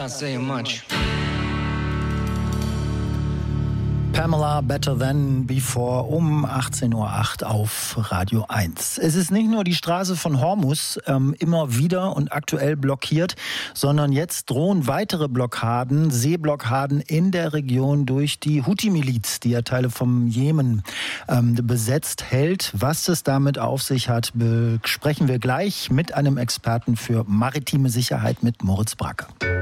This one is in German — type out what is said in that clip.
not saying much. Pamela, Better Than Before um 18.08 Uhr auf Radio 1. Es ist nicht nur die Straße von Hormuz immer wieder und aktuell blockiert, sondern jetzt drohen weitere Blockaden, Seeblockaden in der Region durch die Houthi-Miliz, die ja Teile vom Jemen besetzt hält. Was es damit auf sich hat, besprechen wir gleich mit einem Experten für maritime Sicherheit, mit Moritz Bracke.